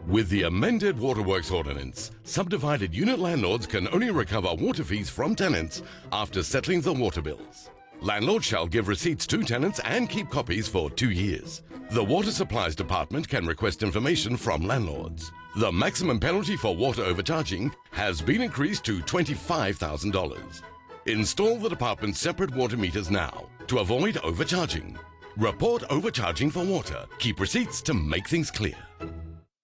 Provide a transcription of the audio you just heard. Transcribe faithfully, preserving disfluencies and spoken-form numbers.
With the amended Waterworks Ordinance, subdivided unit landlords can only recover water fees from tenants after settling the water bills. Landlords shall give receipts to tenants and keep copies for two years. The Water Supplies Department can request information from landlords. The maximum penalty for water overcharging has been increased to twenty-five thousand dollars. Install the department's separate water meters now to avoid overcharging. Report overcharging for water. Keep receipts to make things clear.